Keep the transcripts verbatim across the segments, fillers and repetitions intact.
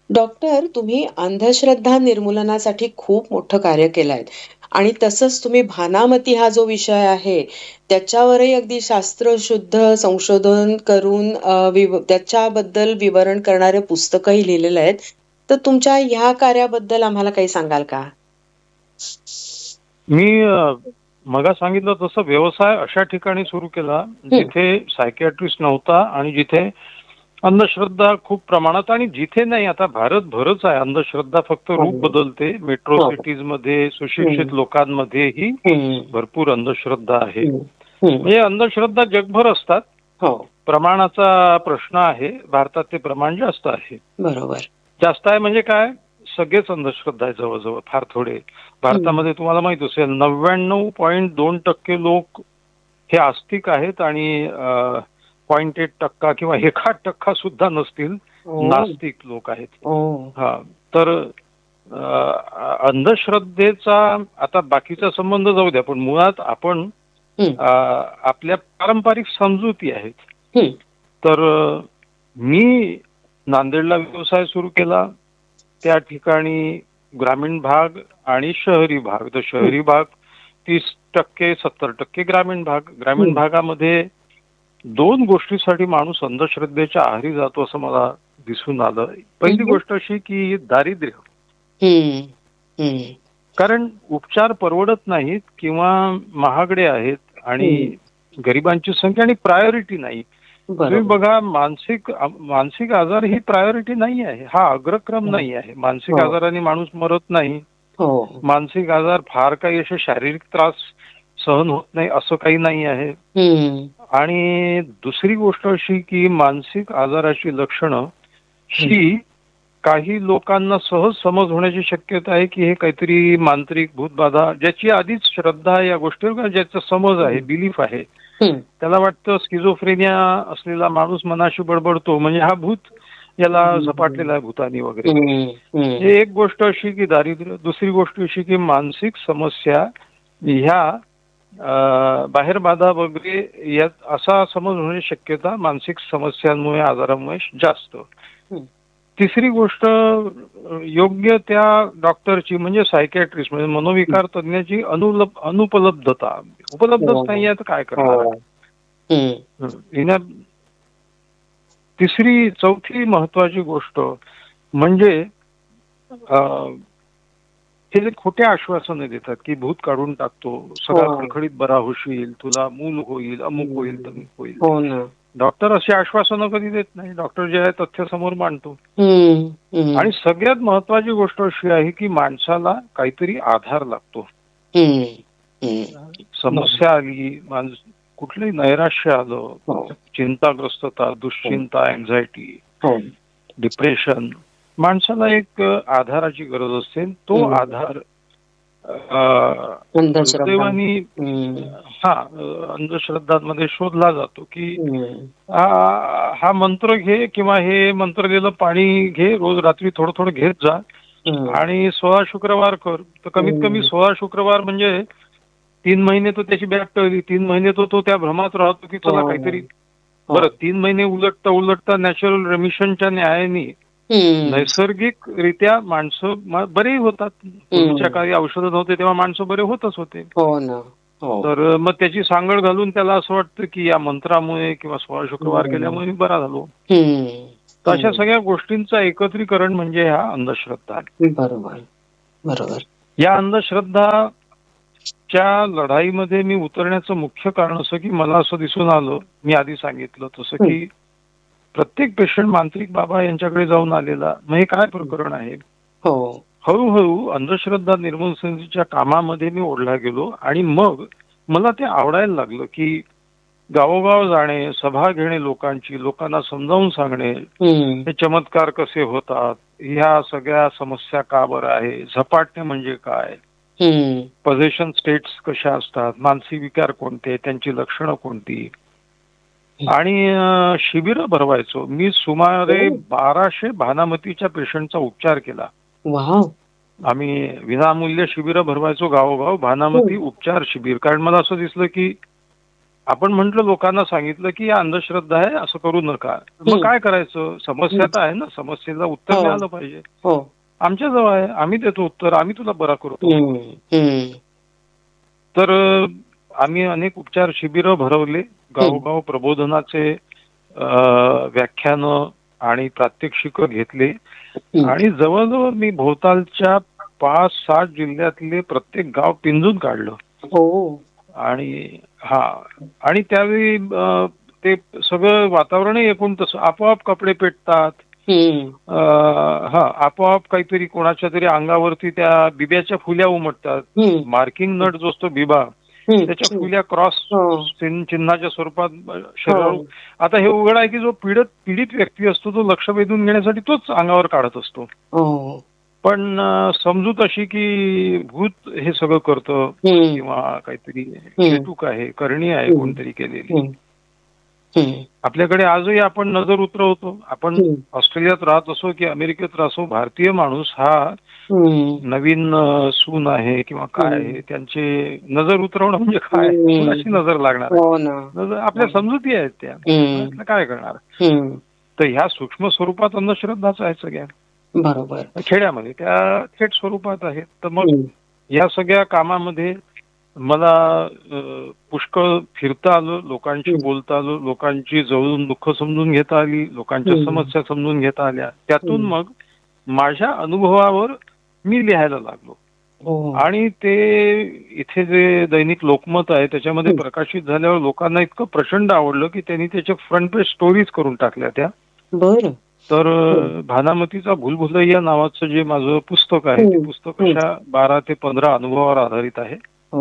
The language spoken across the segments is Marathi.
डॉक्टर, तुम्ही अंधश्रद्धा निर्मूलनासाठी खूप मोठं कार्य केलंय आणि तसंच तुम्ही भानामती हा जो विषय आहे, त्याच्यावरही अगदी शास्त्रशुद्ध संशोधन करून अ, विव त्याच्याबद्दल विवरण करणारे पुस्तकही लिहिलेले आहेत. तर तुमच्या ह्या कार्याबद्दल आम्हाला काही सांगाल का? मी अ, मगा सांगितलं तसं व्यवसाय अशा ठिकाणी सुरू केला हं. जिथे सायकियाट्रिस्ट नव्हता आणि जिथे अंधश्रद्धा खूप प्रमाणात आणि जिथे नाही, आता भारतभरच आहे अंधश्रद्धा, फक्त रूप हो. बदलते. मेट्रो हो. सिटीज मध्ये हं. सुशिक्षित लोकांमध्येही हं. भरपूर अंधश्रद्धा आहे. हं. हं. म्हणजे अंधश्रद्धा जगभर असतात. हो. प्रमाणाचा प्रश्न आहे. भारतात ते प्रमाण जास्त आहे. बरोबर. जास्त आहे म्हणजे काय? सगळेच अंधश्रद्धा आहे जवळ-जवळ, फार थोडे. हं. भारतामध्ये तुम्हाला माहित असेल नव्याण्णव पॉइंट दोन टक्के लोक हे आस्तिक आहेत आणि पॉइंट एक टक्का किंवा एखाद टक्का सुद्धा नसतील ओह! नास्तिक लोक आहेत. ओह! हा तर अ, अंधश्रद्धेचा आता बाकीचा संबंध जाऊ द्या, पण मुळात आपण हं. अ, आपल्या पारंपरिक समजुती आहेत. हं. तर अ, मी नांदेडला व्यवसाय सुरू केला. त्या ठिकाणी ग्रामीण भाग आणि शहरी भाग. तर हं. शहरी भाग तीस टक्के सत्तर टक्के ग्रामीण भाग. ग्रामीण हं. भागामध्ये दोन गोष्टीसाठी माणूस अंधश्रद्धेच्या आहारी जातो असं मला दिसून आलं. पहिली हं. गोष्ट अशी की दारिद्र्य. हं. हं. कारण उपचार परवडत नाहीत किंवा महागडे आहेत आणि हं. गरिबांची संख्या आणि प्रायोरिटी नाही. तुम्ही बरोबर. बघा मानसिक मानसिक आजार ही प्रायोरिटी नाही आहे. हा अग्रक्रम हो. नाही आहे. मानसिक हो. आजाराने माणूस मरत नाही. हो. मानसिक आजार फार काही असे शारीरिक त्रास सहन होत नाही असं काही नाही आहे. हं. आणि दुसरी गोष्ट अशी की मानसिक आजाराची लक्षणं हं. ही काही लोकांना सहज समज होण्याची शक्यता आहे की हे काहीतरी मांत्रिक भूतबाधा, ज्याची आधीच श्रद्धा या गोष्टीवर, ज्याचा समज आहे, बिलीफ आहे, हं. त्याला वाटतं स्किझोफ्रेनिया असलेला माणूस मनाशी बडबडतो म्हणजे हा भूत याला झपाटलेला आहे भूतानी वगैरे. हं. हं. हे एक गोष्ट अशी की दारिद्र्य. दुसरी गोष्ट अशी की मानसिक समस्या ह्या बाहेर बाधा वगैरे यात असा समज होण्याची शक्यता मानसिक समस्यांमुळे आजारामुळे जास्त. हं. तिसरी गोष्ट योग्य त्या डॉक्टरची म्हणजे सायकियाट्रिस्ट म्हणजे मनोविकार तज्ञाची अनुलप अनुपलब्धता. उपलब्धच नाही आहे तर काय करणार. हिना तिसरी चौथी महत्वाची गोष्ट म्हणजे हे जे खोटे आश्वासनं देतात की भूत काढून टाकतो, सगळा खडखडीत बरा होशील, तुला मूल होईल, अमुक होईल, तमुक होईल. हो ना. डॉक्टर अशी आश्वासनं कधी देत नाही. डॉक्टर जे आहे तथ्य समोर मांडतो. आणि सगळ्यात महत्वाची गोष्ट अशी आहे की माणसाला काहीतरी आधार लागतो. समस्या आली, माणूस कुठलंही नैराश्य आलं, चिंताग्रस्तता, दुश्चिंता, अँझायटी, डिप्रेशन, माणसाला एक आधाराची गरज असते. तो आधार दुर्दैवानी हा अंधश्रद्धांमध्ये शोधला जातो की हा मंत्र घे किंवा हे मंत्र दिलं पाणी घे, रोज रात्री थोडं थोडं घेत जा आणि सोळा शुक्रवार कर. तर कमीत कमी सोळा शुक्रवार म्हणजे तीन महिने तो त्याची बॅग टळली, तीन महिने तो तो त्या भ्रमात राहतो की चला काहीतरी बरं. तीन महिने उलटता उलटता नॅचरल रेमिशनच्या न्यायाने नैसर्गिक रित्या माणसं बरे होतात. पूर्वीच्या काळी औषधं नव्हते तेव्हा माणसं बरे होतच होते. तर मग त्याची सांगड घालून त्याला असं वाटतं की या मंत्रामुळे किंवा सोळा शुक्रवार केल्यामुळे मी बरा झालो. तर अशा सगळ्या गोष्टींचं एकत्रीकरण म्हणजे ह्या अंधश्रद्धा. बरोबर बरोबर. या अंधश्रद्धा च्या लढाईमध्ये मी उतरण्याचं मुख्य कारण असं की मला असं दिसून आलं, मी आधी सांगितलं तसं की प्रत्येक पेशंट मांत्रिक बाबा यांच्याकडे जाऊन आलेला. मग हे काय प्रकरण आहे. हळूहळू अंधश्रद्धा निर्मूलनाच्या कामामध्ये मी ओढला गेलो आणि मग मला ते आवडायला लागलं की गावोगाव जाणे, सभा घेणे, लोकांची लोकांना समजावून सांगणे हे चमत्कार कसे होतात, ह्या सगळ्या समस्या का बरं आहे, झपाटणे म्हणजे काय, पोझिशन स्टेट्स कशा असतात, मानसिक विकार कोणते, त्यांची लक्षणं कोणती, आणि शिबिर भरवायचो. मी सुमारे बाराशे भानामतीच्या पेशंटचा उपचार केला. आम्ही विनामूल्य शिबिर भरवायचो गावोगाव, भानामती उपचार शिबिर. कारण मला असं दिसलं की आपण म्हंटल लोकांना सांगितलं की या अंधश्रद्धा आहे, असं करू नका. मग काय करायचं? समस्या तर आहे ना, समस्येला उत्तर मिळालं पाहिजे. आमच्या जवळ आहे, आम्ही देतो उत्तर, आम्ही तुला बरा करतो. तर आम्ही अनेक उपचार शिबिरं भरवले, गावोगाव प्रबोधनाचे व्याख्यानं आणि प्रात्यक्षिक घेतले आणि जवळजवळ मी भोवतालच्या पाच सात जिल्ह्यातले प्रत्येक गाव पिंजून काढलं. आणि हा आणि त्यावेळी ते सगळं वातावरणही एकूण तसं, आपोआप कपडे पेटतात, हा आपोआप काहीतरी कोणाच्या तरी अंगावरती त्या बिब्याच्या फुल्या उमटतात. मार्किंग नट जो असतो बिबा, त्याच्या फुल्या क्रॉस चिन्हाच्या स्वरूपात शरीरावर. आता हे उघड आहे की जो पीडित पीडित व्यक्ती असतो तो लक्ष वेधून घेण्यासाठी तोच अंगावर काढत असतो. पण समजूत अशी की भूत हे सगळं करतं किंवा काहीतरी हेतूक आहे, करणी आहे कोणतरी केलेली. आपल्याकडे आजही आपण नजर उतरवतो. आपण ऑस्ट्रेलियात राहत असो की अमेरिकेत राहतो, भारतीय माणूस हा नवीन सून आहे किंवा काय आहे त्यांचे नजर उतरवणं म्हणजे काय, कुणाची नजर लागणार, नजर आपल्या समजुती आहेत त्या, काय करणार. तर ह्या सूक्ष्म स्वरूपात अंधश्रद्धाच आहे सगळ्या, बरोबर, खेड्यामध्ये त्या थेट स्वरूपात आहेत. तर मग या सगळ्या कामामध्ये मला पुष्कळ फिरता आलं, लोकांशी बोलता आलं, लोकांची जवळून दुःख समजून घेता आली, लोकांच्या समस्या समजून घेता आल्या. त्यातून मग माझ्या अनुभवावर मी लिहायला लागलो आणि ते इथे जे दैनिक लोकमत आहे त्याच्यामध्ये प्रकाशित झाल्यावर लोकांना इतकं प्रचंड आवडलं की त्यांनी त्याच्या फ्रंट पेज स्टोरीज करून टाकल्या त्या. बरं. तर भानामतीचा भूलभुलैया नावाचं जे माझं पुस्तक आहे ते पुस्तक अशा बारा ते पंधरा अनुभवावर आधारित आहे.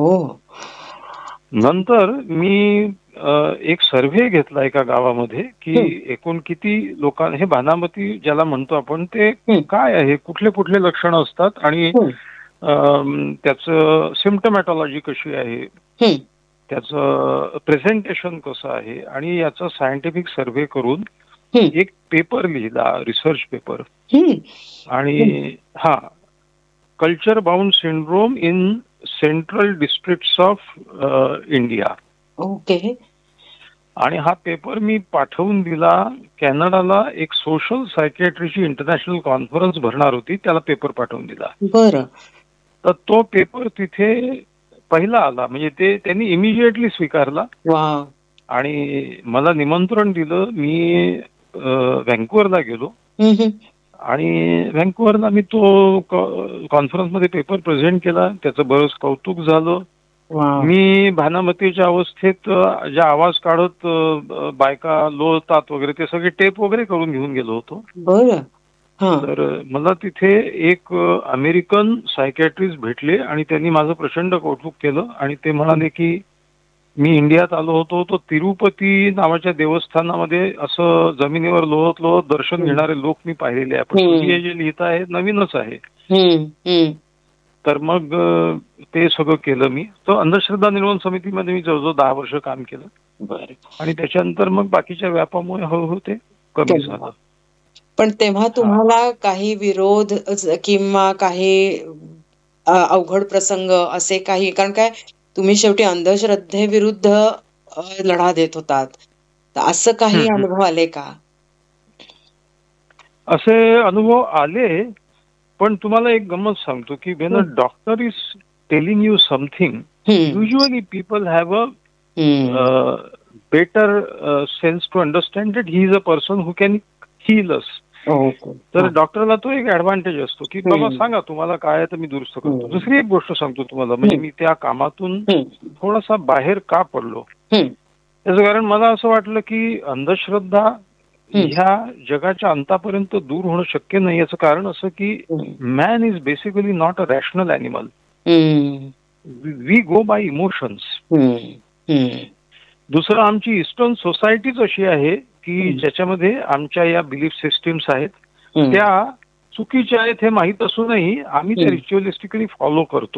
नंतर मी एक सर्व्हे घेतला एका गावामध्ये की एकूण किती लोकांना हे भानामती ज्याला म्हणतो आपण ते काय आहे, कुठले कुठले लक्षणं असतात आणि त्याचं सिम्पटमॅटॉलॉजी कशी आहे, त्याचं प्रेझेंटेशन कसं आहे आणि याचा सायंटिफिक सर्व्हे करून एक पेपर लिहिला, रिसर्च पेपर. आणि हा culture bound syndrome in central districts of India. Okay. आणि हा पेपर मी पाठवून दिला कॅनडाला. एक सोशल सायकॅट्रीची इंटरनॅशनल कॉन्फरन्स भरणार होती, त्याला पेपर पाठवून दिला. बरं. तर तो पेपर तिथे पहिला आला, म्हणजे ते त्यांनी इमिजिएटली स्वीकारला आणि मला निमंत्रण दिलं. मी व्हँकुव्हरला गेलो आणि व्हँकुव्हरला मी तो कॉन्फरन्समध्ये पेपर प्रेझेंट केला. त्याचं बरंच कौतुक झालं. मी भानामतीच्या अवस्थेत ज्या आवाज काढत बायका लोळतात वगैरे ते सगळे टेप वगैरे करून घेऊन गेलो होतो. बरं. तर मला तिथे एक अमेरिकन सायकॅट्रिस्ट भेटले आणि त्यांनी माझं प्रचंड कौतुक केलं आणि ते म्हणाले की मी इंडियात आलो होतो, तो तिरुपती नावाच्या देवस्थानामध्ये असं जमिनीवर लोळत लोळत दर्शन घेणारे लोक मी पाहिलेले आहे, पण तुम्ही हे जे लिहिता आहे नवीनच आहे. तर मग ते सगळं केलं मी. तो अंधश्रद्धा निर्मूलन समितीमध्ये मी जवळजवळ दहा वर्ष काम केलं आणि त्याच्यानंतर मग बाकीच्या व्यापामुळे हळूहळू ते कमी झालं. पण तेव्हा तुम्हाला काही विरोध किंवा काही अवघड प्रसंग असे काही, कारण काय तुम्ही शेवटी अंधश्रद्धेविरुद्ध लढा देत होतात, तर असं काही अनुभव आले का? असे अनुभव आले, पण तुम्हाला एक गंमत सांगतो की when a doctor is telling you something, usually people have a better sense to understand that he is a person who can heal अस. तर डॉक्टरला तो एक ऍडव्हान्टेज असतो की बाबा सांगा तुम्हाला काय आहे तर मी दुरुस्त करतो. दुसरी एक गोष्ट सांगतो तुम्हाला, म्हणजे मी त्या कामातून थोडासा बाहेर का पडलो त्याचं कारण मला असं वाटलं की अंधश्रद्धा ह्या जगाच्या अंतापर्यंत दूर होणं शक्य नाही. याचं कारण असं की man is basically not a rational animal. We go bye emotions. दुसरं, आमची ईस्टर्न सोसायटीच अशी आहे की ज्याच्यामध्ये आमच्या या बिलीफ सिस्टीम्स आहेत त्या चुकीच्या आहेत हे माहीत असूनही आम्ही त्या रिच्युअलिस्टिकली फॉलो करतो.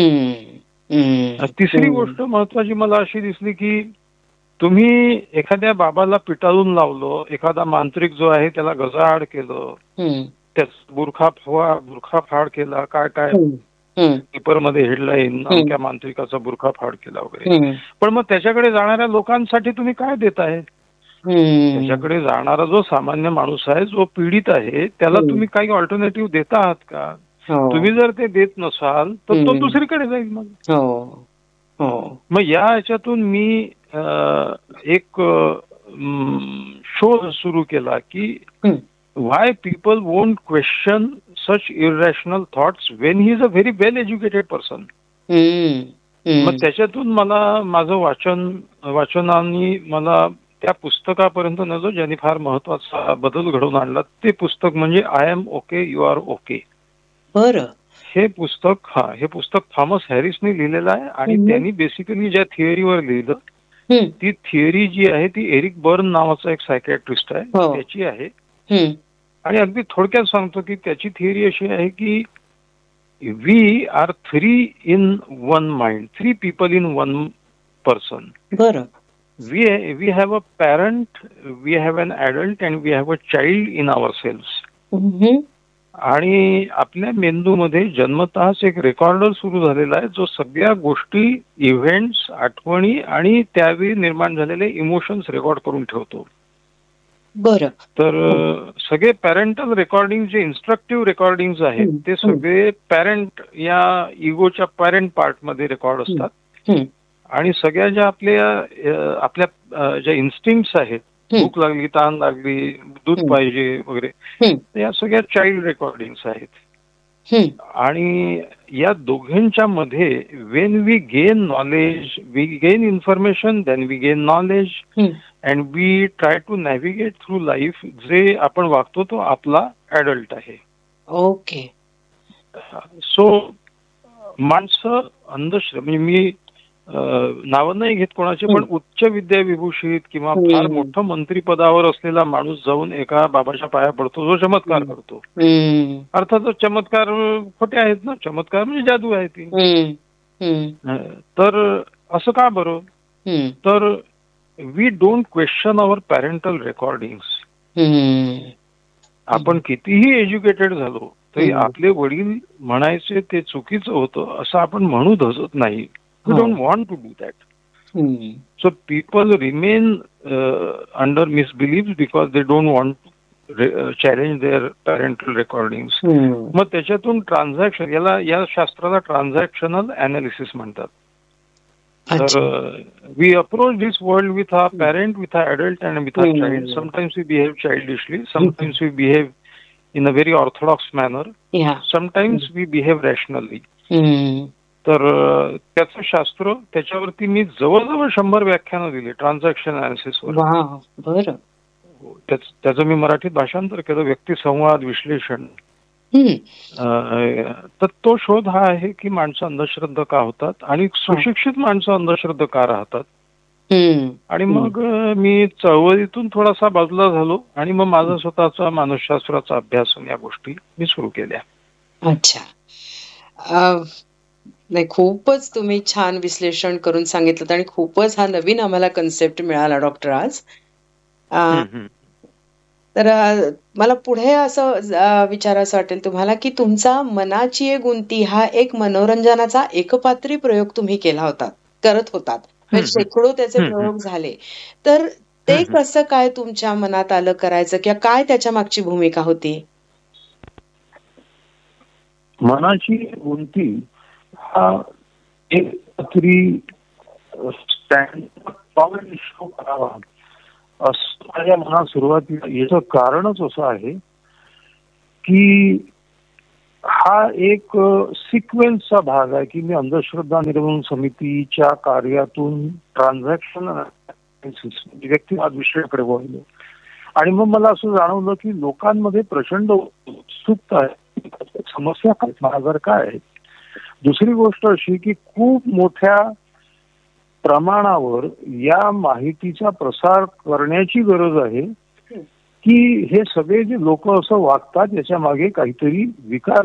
तिसरी गोष्ट महत्वाची मला अशी दिसली की तुम्ही एखाद्या बाबाला पिटाळून लावलं, एखादा मांत्रिक जो आहे त्याला गजाआड केलं, त्याच बुरखा फवा बुरखा फाड केला, काय काय पेपरमध्ये हेडलाईन अमक्या मांत्रिकाचा बुरखा फाड केला वगैरे. पण मग त्याच्याकडे जाणाऱ्या लोकांसाठी तुम्ही काय देताय? त्याच्याकडे जाणारा जो सामान्य माणूस आहे, जो पीडित आहे, त्याला तुम्ही काही ऑल्टरनेटिव्ह देता आहात का? तुम्ही जर ते देत नसाल तर तो दुसरीकडे जाईल. मग मग या ह्याच्यातून मी एक शोध सुरू केला की Y people won't question such irrational thoughts when he is a very well educated person. मग त्याच्यातून मला माझं वाचन वाचनाने मला त्या पुस्तकापर्यंत न जो ज्यांनी फार महत्वाचा बदल घडवून आणला ते पुस्तक म्हणजे I am okay you R okay. बरं. हे पुस्तक हा हे पुस्तक थॉमस हॅरिसने लिहिलेलं आहे आणि त्यांनी बेसिकली ज्या थिअरीवर लिहिलं ती थिअरी जी आहे ती एरिक बर्न नावाचा एक सायकॅट्रिस्ट आहे त्याची आहे. आणि अगदी थोडक्यात सांगतो की त्याची थिअरी अशी आहे की we R three in one mind, three people in one person. बरं. We we have a parent, we have an adult and we have a child in ourselves. आणि आपल्या मेंदूमध्ये जन्मतःच एक रेकॉर्डर सुरू झालेला आहे जो सगळ्या गोष्टी, इव्हेंट्स, आठवणी आणि त्यावेळी निर्माण झालेले इमोशन्स रेकॉर्ड करून ठेवतो. बरं. तर सगळे पॅरेंटल रेकॉर्डिंग जे इन्स्ट्रक्टिव्ह रेकॉर्डिंग आहेत ते सगळे पॅरेंट या इगोच्या पॅरेंट पार्ट मध्ये रेकॉर्ड असतात. आणि सगळ्या ज्या आपल्या आपल्या ज्या इन्स्टिंक्ट्स आहेत, भूक लागली, तहान लागली, दूध पाहिजे वगैरे, या सगळ्या चाइल्ड रेकॉर्डिंग्स आहेत. आणि या दोघांच्या मध्ये Wien we gain knowledge, we gain information, then we gain knowledge and we try to navigate through life. जे आपण वागतो तो आपला ऍडल्ट आहे. ओके. सो माणसं अंधश्रद्धा म्हणजे मी नावं नाही घेत कोणाचे, पण उच्च विद्याविभूषित किंवा फार मोठं मंत्रिपदावर असलेला माणूस जाऊन एका बाबाच्या पाया पडतो जो चमत्कार करतो. अर्थातच चमत्कार खोटे आहेत ना, चमत्कार म्हणजे जादू आहे ती. तर असं का बरं? तर we don't question our parental recordings. आपण कितीही एज्युकेटेड झालो तरी आपले वडील म्हणायचे ते चुकीचं होतं असं आपण म्हणू धजत नाही. We don't want to do that. Hmm. So people remain uh, under misbeliefs because they don't want to re- uh, challenge their parental recordings. Hmm. मग त्याच्यातून ट्रान्झॅक्शन, याला या शास्त्राला ट्रान्झॅक्शनल अनालिसिस म्हणतात. तर we approach this world with a parent, with a adult and with a child. Sometimes we behave childishly, sometimes we behave in a very Orthodox manner, sometimes we behave rationally. तर त्याचं शास्त्र, त्याच्यावरती मी जवळजवळ शंभर व्याख्यानं दिली ट्रान्झॅक्शन अनालिसिसवर. त्याचं मी मराठीत भाषांतर केलं, व्यक्तिसंवाद विश्लेषण. तर तो शोध हा आहे की माणसं अंधश्रद्धा का होतात आणि सुशिक्षित माणसं अंधश्रद्धा का राहतात. आणि मग मी चळवळीतून थोडासा बाजूला झालो आणि मग माझा स्वतःचा मानसशास्त्राचा अभ्यास या गोष्टी मी सुरू केल्या. अच्छा. नाही, खूपच तुम्ही छान विश्लेषण करून सांगितलं आणि खूपच हा नवीन आम्हाला कन्सेप्ट मिळाला डॉक्टर आज. तर मला पुढे असं विचारायचं वाटेल तुम्हाला की तुमचा मनाची एक गुंती हा एक मनोरंजनाचा एकपात्री प्रयोग तुम्ही केला होता, करत होतात. शेकडो त्याचे प्रयोग झाले. तर ते कसं काय तुमच्या मनात आलं करायचं किंवा काय त्याच्या मागची भूमिका होती? मनाची गुंती हा एक तरी स्टँड शो करावा असं माझ्या मनात सुरुवातीला याचं कारणच असं आहे की हा एक सिक्वेन्सचा भाग आहे की मी अंधश्रद्धा निर्मूलन समितीच्या कार्यातून ट्रान्झॅक्शन व्यक्तिवाद विषयाकडे वळलो. आणि मग मला असं जाणवलं की लोकांमध्ये प्रचंड उत्सुकता आहे, समस्या काय, मार्ग काय आहे. दुसरी गोष्ट अशी की खूप मोठ्या प्रमाणावर या माहितीचा प्रसार करण्याची गरज आहे की हे सगळे जे लोक असं वागतात याच्या मागे काहीतरी विकार